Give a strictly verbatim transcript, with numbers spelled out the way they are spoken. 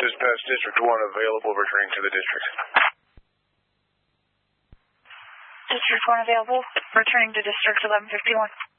Dispatch District one available, returning to the district. District one available, returning to District eleven fifty-one.